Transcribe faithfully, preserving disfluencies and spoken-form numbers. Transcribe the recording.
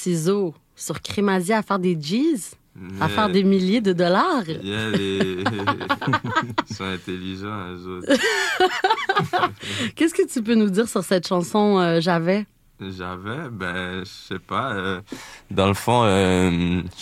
ciseaux sur Crémazie à faire des G's, yeah. à faire des milliers de dollars. Yeah, les... Ils sont intelligents, eux autres. Qu'est-ce que tu peux nous dire sur cette chanson euh, J'avais? J'avais, ben, je sais pas. Euh, dans le fond, euh,